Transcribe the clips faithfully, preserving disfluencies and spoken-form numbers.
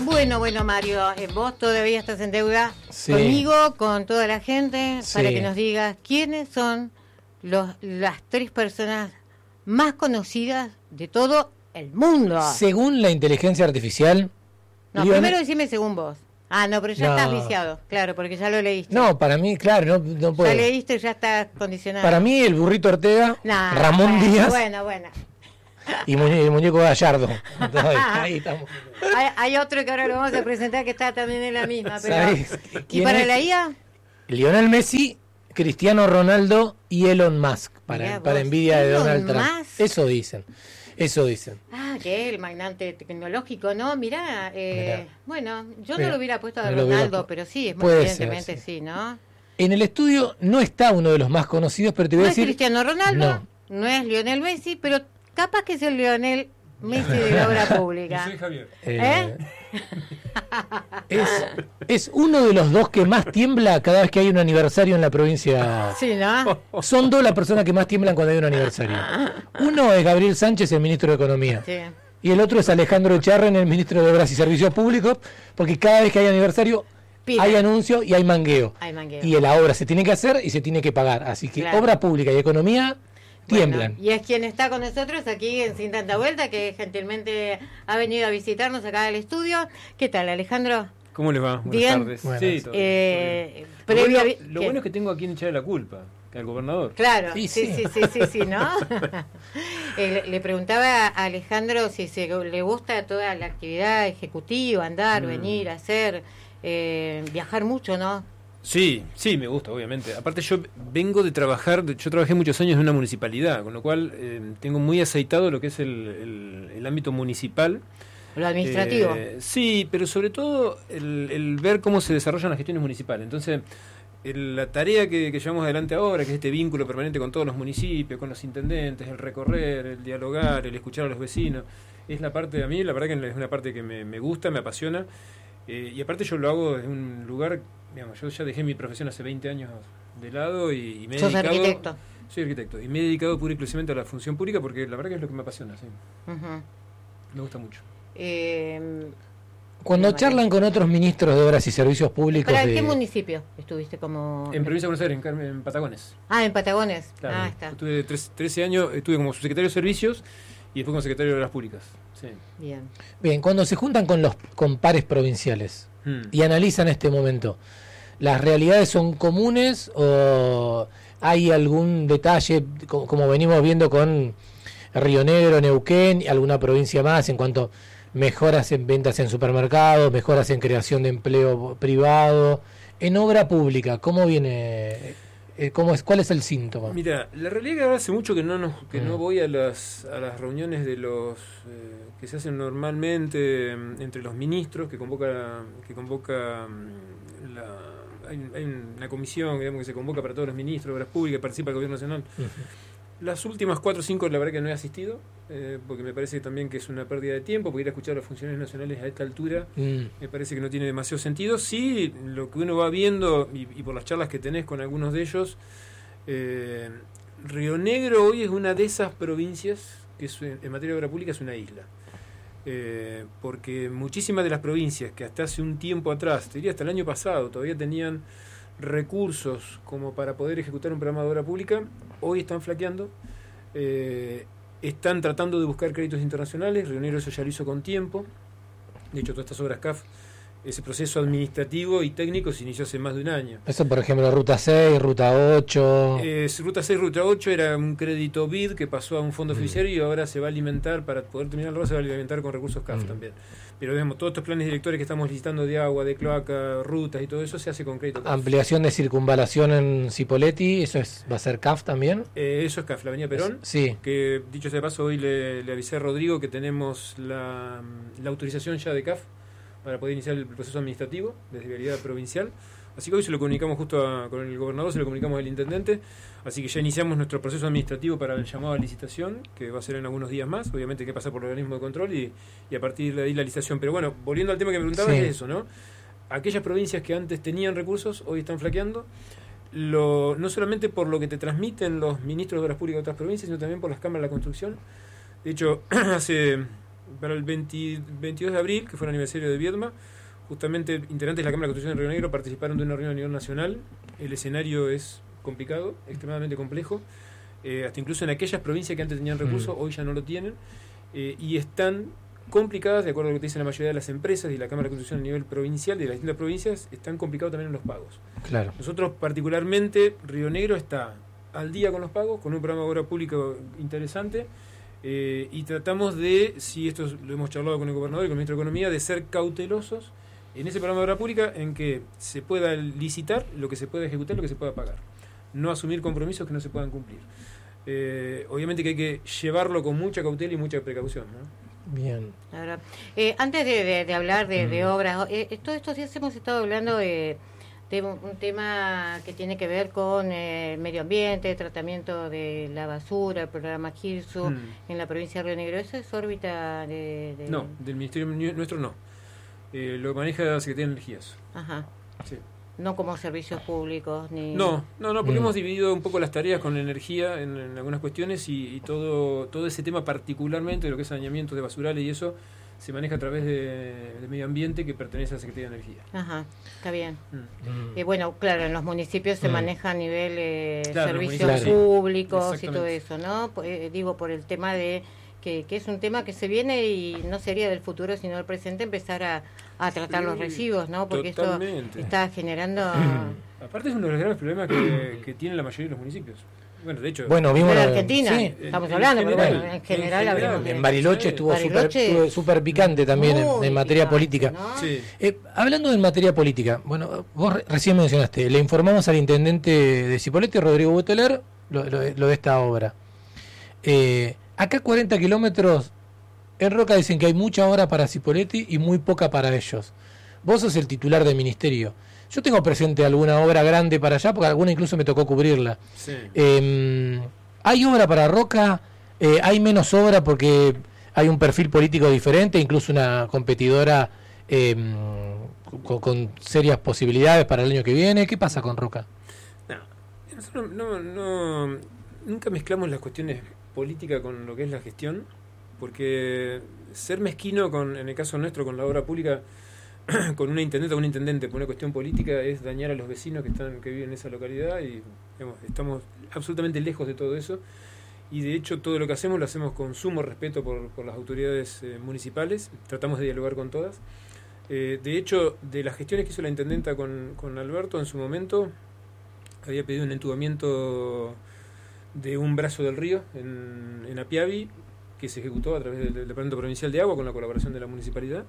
Bueno, bueno, Mario, eh, vos todavía estás en deuda Sí. conmigo, con toda la gente, Sí. para que nos digas quiénes son los, las tres personas más conocidas de todo el mundo. Según la inteligencia artificial... No, Lionel- primero decime según vos. Ah, no, pero ya No. estás viciado, claro, porque ya lo leíste. No, para mí, claro, no, no puedo. Ya leíste, ya está condicionado. Para mí, el burrito Ortega, Nah, Ramón bueno, Díaz Bueno, bueno. y muñe- el muñeco Gallardo. Entonces, ahí estamos. Hay, hay otro que ahora lo vamos a presentar que está también en la misma. Pero... ¿Sabés ¿Y quién para es? la I A? Lionel Messi, Cristiano Ronaldo y Elon Musk, para, Mirá para vos, envidia de Elon Donald Trump. Musk. Eso dicen, eso dicen. Ah, que el magnate tecnológico, ¿no? Mirá, eh, Mirá. bueno, yo Mirá, no lo hubiera puesto a no lo hubiera Ronaldo, pu- pero sí, es muy puede ser, evidentemente sí. sí, ¿no? En el estudio no está uno de los más conocidos, pero te voy No a es decir... Cristiano Ronaldo, No. no es Lionel Messi, pero capaz que es el Lionel Messi de la obra pública. Soy Javier. Eh, ¿Eh? es, es uno de los dos que más tiembla cada vez que hay un aniversario en la provincia. Sí, ¿no? Son dos las personas que más tiemblan cuando hay un aniversario. Uno es Gabriel Sánchez, el ministro de Economía. Sí. Y el otro es Alejandro Echarren, el ministro de Obras y Servicios Públicos, porque cada vez que hay aniversario Pide. hay anuncio y hay mangueo. Hay mangueo. Y la obra se tiene que hacer y se tiene que pagar. Así que Claro. obra pública y economía tiemblan. Bueno, y es quien está con nosotros aquí en Sin Tanta Vuelta, que gentilmente ha venido a visitarnos acá al estudio. ¿Qué tal, Alejandro? ¿Cómo les va? Buenas Bien. tardes. Buenas. Sí, todo bien, Eh, todo bien. Lo, previo bueno, a- lo ¿qué? bueno es que tengo a quien echarle la culpa, que al gobernador. Claro, Y sí, sí, sí. sí, sí, sí, ¿no? Eh, le, le preguntaba a Alejandro si se, le gusta toda la actividad ejecutiva, andar, Mm. venir, hacer, eh, viajar mucho, ¿no? Sí, sí, me gusta, obviamente. Aparte yo vengo de trabajar, de- yo trabajé muchos años en una municipalidad, con lo cual eh, tengo muy aceitado lo que es el, el- el ámbito municipal. Lo administrativo. Eh, sí, pero sobre todo el, el ver cómo se desarrollan las gestiones municipales. Entonces, el- la tarea que, que llevamos adelante ahora, que es este vínculo permanente con todos los municipios, con los intendentes, el recorrer, el dialogar, el escuchar a los vecinos, es la parte, a mí la verdad que es una parte que me, me gusta, me apasiona. Eh, y aparte yo lo hago desde un lugar, digamos, yo ya dejé mi profesión hace veinte años de lado y, y me he Sos dedicado... arquitecto. Soy arquitecto y me he dedicado pura y exclusivamente a la función pública porque la verdad que es lo que me apasiona, sí. Ujú. Me gusta mucho. Eh, Cuando no, charlan con otros ministros de Obras y Servicios Públicos... ¿Para de- qué municipio estuviste como...? En Provincia de Buenos Aires, en, Carmen- en Patagones. Ah, en Patagones. Claro, Ah, está. Estuve tres- trece años, estuve como subsecretario de Servicios y después como secretario de Obras Públicas. Sí. Bien. Bien, cuando se juntan con los con pares provinciales Hmm. y analizan este momento, ¿las realidades son comunes o hay algún detalle, co- como venimos viendo con Río Negro, Neuquén y alguna provincia más, en cuanto mejoras en ventas en supermercados, mejoras en creación de empleo privado, en obra pública? ¿Cómo viene? eh, ¿Cómo es? ¿Cuál es el síntoma? Mira, la realidad es que ahora hace mucho que no nos, que Mm. no voy a las a las reuniones de los eh, que se hacen normalmente mm, entre los ministros que convoca que convoca mm, la hay, hay una comisión, digamos, que se convoca para todos los ministros de Obras Públicas, participa el Gobierno Nacional. Ujú. Las últimas cuatro o cinco la verdad que no he asistido, eh, porque me parece también que es una pérdida de tiempo, porque ir a escuchar a los funcionarios nacionales a esta altura Mm. me parece que no tiene demasiado sentido. Sí, lo que uno va viendo, y, y por las charlas que tenés con algunos de ellos, eh, Río Negro hoy es una de esas provincias que es, en materia de obra pública es una isla. Eh, porque muchísimas de las provincias que hasta hace un tiempo atrás, te diría hasta el año pasado, todavía tenían recursos como para poder ejecutar un programa de obra pública, hoy están flaqueando, eh, están tratando de buscar créditos internacionales. Río Negro eso ya lo hizo con tiempo, de hecho todas estas obras C A F, ese proceso administrativo y técnico se inició hace más de un año. Eso, por ejemplo, Ruta seis, Ruta ocho... Eh, Ruta seis, Ruta ocho era un crédito B I D que pasó a un fondo Mm. fiduciario y ahora se va a alimentar, para poder terminar la obra, se va a alimentar con recursos C A F Mm. también. Pero digamos, todos estos planes directores que estamos licitando de agua, de cloaca, rutas y todo eso se hace con crédito C A F. Ampliación de circunvalación en Cipolletti, ¿eso es, va a ser C A F también? Eh, eso es C A F, la Avenida Perón. Sí. Que dicho sea de paso, hoy le, le avisé a Rodrigo que tenemos la, la autorización ya de C A F para poder iniciar el proceso administrativo desde Vialidad Provincial. Así que hoy se lo comunicamos justo a- con el gobernador, se lo comunicamos al intendente. Así que ya iniciamos nuestro proceso administrativo para el llamado a licitación, que va a ser en algunos días más. Obviamente hay que pasar por el organismo de control y, y a partir de ahí la licitación. Pero bueno, volviendo al tema que me preguntabas, Sí. es eso, ¿no? Aquellas provincias que antes tenían recursos, hoy están flaqueando. Lo, no solamente por lo que te transmiten los ministros de Obras Públicas de otras provincias, sino también por las cámaras de la construcción. De hecho, hace para el veinte, veintidós de abril, que fue el aniversario de Viedma, justamente integrantes de la Cámara de Construcción de Río Negro participaron de una reunión a nivel nacional. El escenario es complicado, extremadamente complejo, eh, hasta incluso en aquellas provincias que antes tenían recursos, mm. hoy ya no lo tienen, eh, y están complicadas, de acuerdo a lo que dicen la mayoría de las empresas y la Cámara de Construcción a nivel provincial de las distintas provincias, están complicados también en los pagos. Claro. Nosotros particularmente, Río Negro está al día con los pagos, con un programa de obra pública interesante, eh, y tratamos de, si esto lo hemos charlado con el gobernador y con el ministro de Economía, de ser cautelosos en ese programa de obra pública en que se pueda licitar lo que se pueda ejecutar, lo que se pueda pagar. No asumir compromisos que no se puedan cumplir. Eh, obviamente que hay que llevarlo con mucha cautela y mucha precaución, ¿no? Bien. Ahora, eh, antes de, de, de hablar de, mm. de obras, eh, todos estos días hemos estado hablando de, de un, un tema que tiene que ver con eh, el medio ambiente, tratamiento de la basura, el programa GIRSU mm. en la provincia de Río Negro. ¿Eso es órbita de...? de... No, del Ministerio nuestro no. Eh, lo maneja la Secretaría de Energías. Ajá. Sí. No como servicios públicos ni... No, no, no, porque mm. hemos didividido un poco las tareas con la energía en, en algunas cuestiones y, y todo todo ese tema, particularmente de lo que es saneamiento de basurales y eso, se maneja a través de, de medio ambiente, que pertenece a la Secretaría de Energía. Ajá, está bien. Mm. Y eh, bueno, claro, en los municipios se mm. maneja a nivel eh, claro, servicios públicos sí. y todo eso, ¿no? Eh, digo, por el tema de... Que, que es un tema que se viene y no sería del futuro sino del presente empezar a, a tratar sí, los residuos, ¿no? Porque totalmente. Esto está generando... Aparte es uno de los grandes problemas que, que tiene la mayoría de los municipios. Bueno, de hecho... Bueno, vimos... En Argentina, sí, estamos en, hablando, en pero general, bueno, en general en hablemos general, En Bariloche estuvo Bariloche, súper picante también en, en materia picante, política. ¿no? Sí. Eh, hablando de materia política, bueno, vos re- recién mencionaste, le informamos al intendente de Cipolletti, Rodrigo Buteler, lo, lo, lo de esta obra. Eh, acá cuarenta kilómetros... En Roca dicen que hay mucha obra para Cipolletti y muy poca para ellos. Vos sos el titular del ministerio. Yo tengo presente alguna obra grande para allá, porque alguna incluso me tocó cubrirla. Sí. Eh, ¿Hay obra para Roca? Eh, ¿Hay menos obra porque hay un perfil político diferente, incluso una competidora eh, con, con serias posibilidades para el año que viene? ¿Qué pasa con Roca? No, nosotros no, no, nunca mezclamos las cuestiones políticas con lo que es la gestión. Porque ser mezquino, con, en el caso nuestro, con la obra pública, con una intendente o un intendente por una cuestión política, es dañar a los vecinos que están que viven en esa localidad y digamos, estamos absolutamente lejos de todo eso. Y de hecho todo lo que hacemos lo hacemos con sumo respeto por, por las autoridades eh, municipales, tratamos de dialogar con todas. Eh, de hecho, de las gestiones que hizo la intendenta con, con Alberto en su momento, había pedido un entubamiento de un brazo del río en, en Apiavi, que se ejecutó a través del Departamento Provincial de Agua con la colaboración de la municipalidad.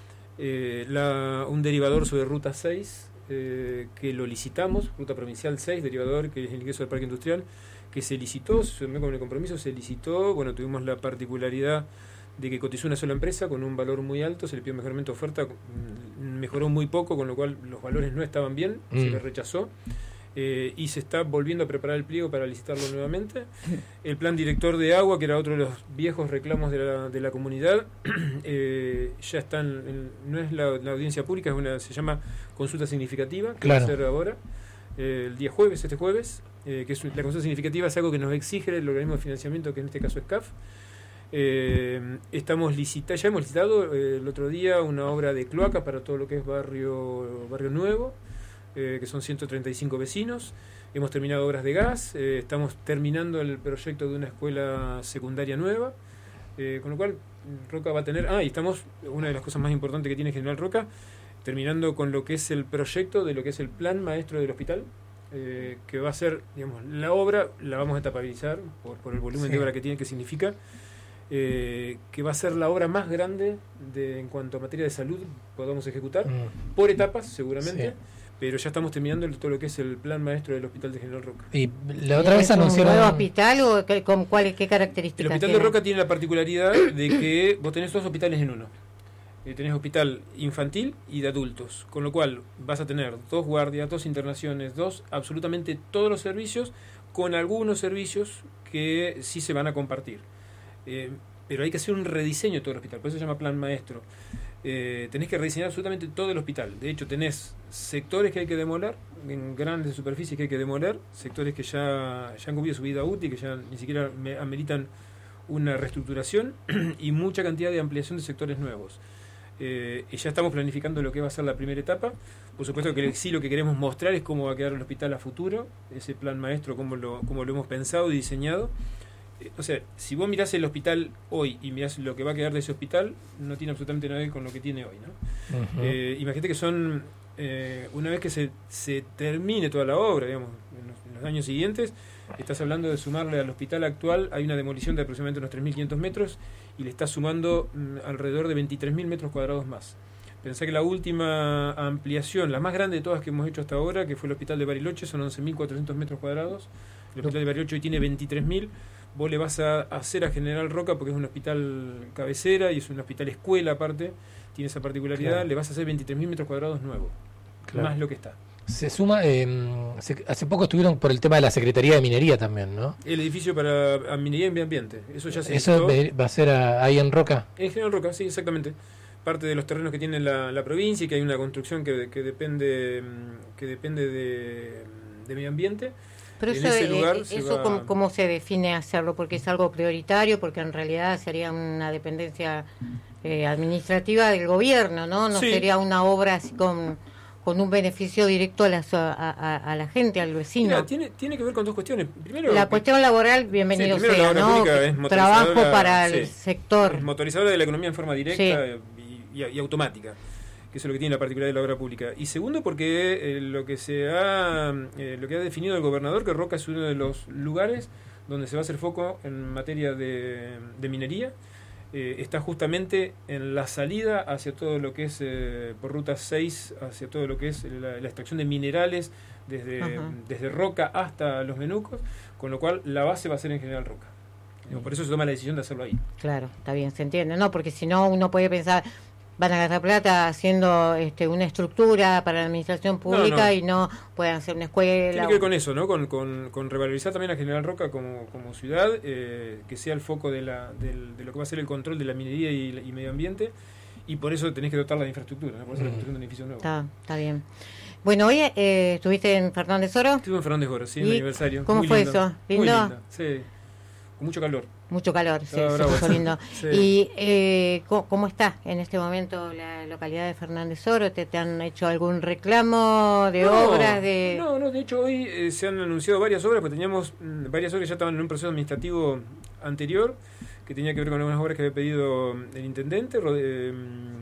Eh, la, un derivador sobre Ruta seis, eh, que lo licitamos, Ruta Provincial seis, derivador que es el ingreso del Parque Industrial, que se licitó, se firmó con el compromiso, se licitó, bueno, tuvimos la particularidad de que cotizó una sola empresa con un valor muy alto, se le pidió mejoramiento de oferta, mejoró muy poco, con lo cual los valores no estaban bien, mm. se le rechazó. Eh, y se está volviendo a preparar el pliego para licitarlo nuevamente. El plan director de agua, que era otro de los viejos reclamos de la, de la comunidad, eh, ya está en, en, no es la, la audiencia pública, es una, se llama consulta significativa, que claro. va a ser ahora, eh, el día jueves, este jueves, eh, que es la consulta significativa es algo que nos exige el organismo de financiamiento, que en este caso es C A F. Eh, estamos licita, ya hemos licitado eh, el otro día una obra de cloacas para todo lo que es barrio, barrio nuevo, Eh, que son ciento treinta y cinco vecinos. Hemos terminado obras de gas, eh, estamos terminando el proyecto de una escuela secundaria nueva, eh, con lo cual Roca va a tener... Ah, y estamos, una de las cosas más importantes que tiene General Roca, terminando con lo que es el proyecto de lo que es el plan maestro del hospital, eh, que va a ser, digamos, la obra, la vamos a etapabilizar por, por el volumen sí. de obra que tiene, que significa, eh, que va a ser la obra más grande de, en cuanto a materia de salud podamos ejecutar, mm. por etapas seguramente, sí. pero ya estamos terminando todo lo que es el plan maestro del Hospital de General Roca. Y la otra vez anunciaron... ¿Un nuevo hospital o qué, con cuál, qué características El Hospital tiene? de Roca tiene la particularidad de que vos tenés dos hospitales en uno. Eh, tenés hospital infantil y de adultos, con lo cual vas a tener dos guardias, dos internaciones, dos, absolutamente todos los servicios, con algunos servicios que sí se van a compartir. Eh, pero hay que hacer un rediseño de todo el hospital, por eso se llama plan maestro. Eh, tenés que rediseñar absolutamente todo el hospital. De hecho, tenés sectores que hay que demoler, en grandes superficies que hay que demoler, sectores que ya, ya han cumplido su vida útil, que ya ni siquiera me, ameritan una reestructuración y mucha cantidad de ampliación de sectores nuevos. Eh, y ya estamos planificando lo que va a ser la primera etapa. Por supuesto que sí, lo que queremos mostrar es cómo va a quedar el hospital a futuro, ese plan maestro, cómo lo, cómo lo hemos pensado y diseñado. Eh, o sea, si vos mirás el hospital hoy y mirás lo que va a quedar de ese hospital, no tiene absolutamente nada que ver con lo que tiene hoy, ¿no? Uh-huh. eh, imagínate que son, eh, una vez que se, se termine toda la obra, digamos, en los, en los años siguientes, estás hablando de sumarle al hospital actual, hay una demolición de aproximadamente unos tres mil quinientos metros y le estás sumando mm, alrededor de veintitrés mil metros cuadrados más. Pensá que la última ampliación, la más grande de todas que hemos hecho hasta ahora, que fue el hospital de Bariloche, son once mil cuatrocientos metros cuadrados. El hospital de Bariloche hoy tiene veintitrés mil. Vos le vas a hacer a General Roca, porque es un hospital cabecera y es un hospital escuela aparte, tiene esa particularidad, claro. Le vas a hacer veintitrés mil metros cuadrados nuevos, claro. Más lo que está. Se suma, eh, se, hace poco estuvieron por el tema de la Secretaría de Minería también, ¿no? El edificio para Minería y Medio Ambiente, eso ya se ¿Eso hizo. Va a ser a, ahí en Roca? En General Roca, sí, exactamente. Parte de los terrenos que tiene la, la provincia y que hay una construcción que, que depende que depende de, de medio ambiente. Pero en eso, ese lugar eh, se eso va... ¿cómo, ¿cómo se define hacerlo? Porque es algo prioritario, porque en realidad sería una dependencia eh, administrativa del gobierno, ¿no? No sí. Sería una obra así con, con un beneficio directo a la, a, a, a la gente, al vecino. Mira, tiene, tiene que ver con dos cuestiones. Primero, la cuestión laboral, bienvenido sí, sea, ¿no? Trabajo para el sí, sector. Es motorizadora de la economía en forma directa sí. y, y, y automática, que eso es lo que tiene la particularidad de la obra pública. Y segundo, porque eh, lo que se ha eh, lo que ha definido el gobernador, que Roca es uno de los lugares donde se va a hacer foco en materia de, de minería, eh, está justamente en la salida hacia todo lo que es, eh, por ruta seis, hacia todo lo que es la, la extracción de minerales desde, desde Roca hasta Los Menucos, con lo cual la base va a ser en General Roca. Digo, por eso se toma la decisión de hacerlo ahí. Claro, está bien, se entiende, ¿no? Porque si no, uno puede pensar, van a gastar plata haciendo este, una estructura para la administración pública no, no. y no pueden hacer una escuela. Tiene que ver con eso, ¿no? Con, con, con revalorizar también a General Roca como, como ciudad, eh, que sea el foco de, la, del, de lo que va a ser el control de la minería y, y medio ambiente, y por eso tenés que dotarla de infraestructura, ¿no? Por eso mm. la construcción de un edificio nuevo. Está, está bien. Bueno, hoy eh, ¿estuviste en Fernández Oro? Estuve en Fernández Oro, sí, en el aniversario. ¿Cómo Muy fue lindo. eso? ¿Lindo? Muy lindo, sí. Con mucho calor. Mucho calor, sí, ah, se puso lindo. Sí. ¿Y eh, ¿cómo, cómo está en este momento la localidad de Fernández Oro? ¿Te, te han hecho algún reclamo de no, obras? de No, no, de hecho hoy eh, se han anunciado varias obras, porque teníamos mmm, varias obras que ya estaban en un proceso administrativo anterior, que tenía que ver con algunas obras que había pedido el intendente, eh,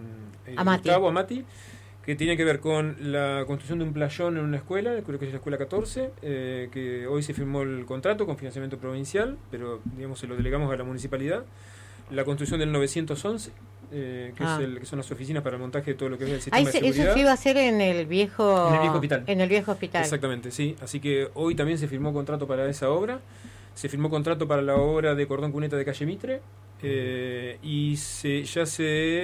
Amati. Gustavo Amati, que tiene que ver con la construcción de un playón en una escuela, creo que es la escuela catorce, eh, que hoy se firmó el contrato con financiamiento provincial, pero digamos se lo delegamos a la municipalidad. La construcción del novecientos once, eh, que, ah. es el, que son las oficinas para el montaje de todo lo que es el sistema Ahí de se, seguridad. Eso se iba a hacer en el viejo, en el viejo hospital. En el viejo hospital. Exactamente, sí. Así que hoy también se firmó contrato para esa obra. Se firmó contrato para la obra de cordón cuneta de calle Mitre. Eh, y se, ya se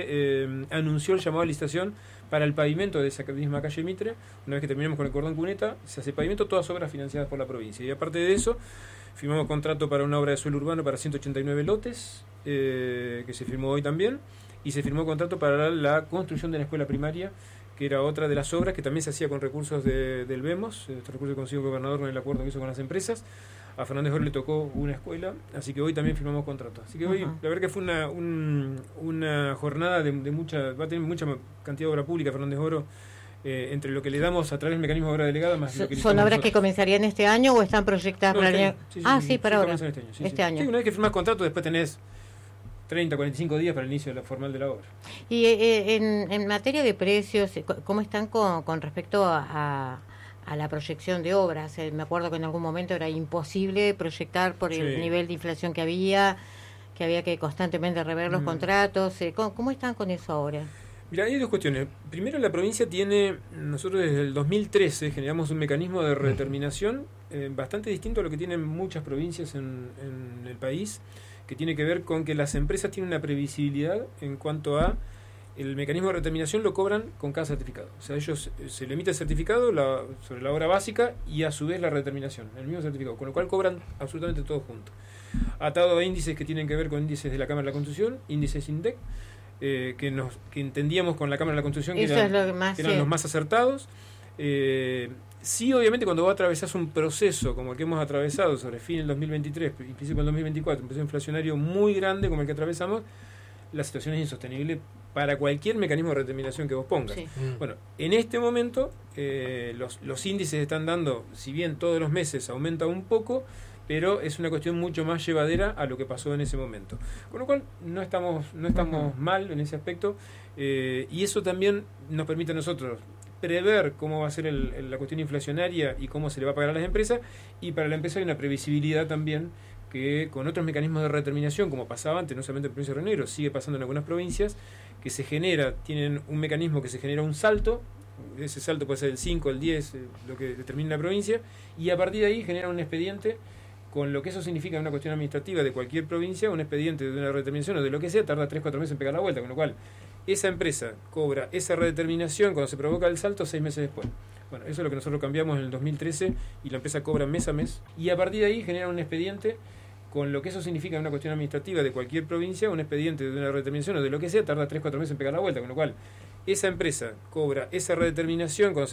eh, anunció el llamado a licitación para el pavimento de esa misma calle Mitre. Una vez que terminemos con el cordón cuneta, se hace pavimento, todas obras financiadas por la provincia. Y aparte de eso, firmamos contrato para una obra de suelo urbano para ciento ochenta y nueve lotes, eh, que se firmó hoy también, y se firmó contrato para la construcción de la escuela primaria, que era otra de las obras que también se hacía con recursos de, del BEMOS, estos recursos que consiguió el gobernador con el acuerdo que hizo con las empresas. A Fernández Oro le tocó una escuela, así que hoy también firmamos contrato. Así que hoy, uh-huh. la verdad que fue una, un, una jornada de, de mucha, va a tener mucha cantidad de obra pública Fernández Oro, eh, entre lo que le damos a través del mecanismo de obra delegada, más lo que ¿Son obras que comenzarían este año o están proyectadas no, para este el año? Sí, sí, ah, sí, sí, sí para ahora. Este año. Sí, este sí. año. Sí, una vez que firmás contrato, después tenés treinta, cuarenta y cinco días para el inicio de la formal de la obra. Y eh, en, en materia de precios, ¿cómo están con, con respecto a, a la proyección de obras? Eh, me acuerdo que en algún momento era imposible proyectar por el sí. nivel de inflación que había, que había que constantemente rever los mm. contratos. Eh, ¿cómo, ¿Cómo están con eso ahora? Mira, hay dos cuestiones. Primero, la provincia tiene, nosotros desde el dos mil trece generamos un mecanismo de redeterminación eh, bastante distinto a lo que tienen muchas provincias en, en el país, que tiene que ver con que las empresas tienen una previsibilidad en cuanto a el mecanismo de redeterminación lo cobran con cada certificado. O sea, ellos se le emite el certificado la, sobre la obra básica y a su vez la redeterminación, el mismo certificado, con lo cual cobran absolutamente todo junto. Atado a índices que tienen que ver con índices de la Cámara de la Construcción, índices INDEC, eh, que, nos, que entendíamos con la Cámara de la Construcción que Eso eran, es lo que más, que eran sí. los más acertados. Eh, sí, obviamente, cuando vos atravesás un proceso como el que hemos atravesado sobre fin del dos mil veintitrés y principio del dos mil veinticuatro, un proceso inflacionario muy grande como el que atravesamos, la situación es insostenible para cualquier mecanismo de redeterminación que vos pongas. Sí. Mm. Bueno, en este momento eh, los, los índices están dando, si bien todos los meses aumenta un poco, pero es una cuestión mucho más llevadera a lo que pasó en ese momento. Con lo cual no estamos, no estamos mal en ese aspecto, eh, y eso también nos permite a nosotros prever cómo va a ser el, el, la cuestión inflacionaria y cómo se le va a pagar a las empresas, y para la empresa hay una previsibilidad también que con otros mecanismos de redeterminación, como pasaba antes, no solamente en la provincia de Río Negro, sigue pasando en algunas provincias, que se genera, tienen un mecanismo que se genera un salto, ese salto puede ser el cinco, el diez, lo que determine la provincia, y a partir de ahí genera un expediente, con lo que eso significa en una cuestión administrativa de cualquier provincia, un expediente de una redeterminación o de lo que sea, tarda tres cuatro meses en pegar la vuelta, con lo cual esa empresa cobra esa redeterminación cuando se provoca el salto seis meses después. Bueno, eso es lo que nosotros cambiamos en el dos mil trece y la empresa cobra mes a mes, y a partir de ahí genera un expediente, con lo que eso significa en una cuestión administrativa de cualquier provincia, un expediente de una redeterminación o de lo que sea, tarda tres cuatro meses en pegar la vuelta, con lo cual esa empresa cobra esa redeterminación cuando se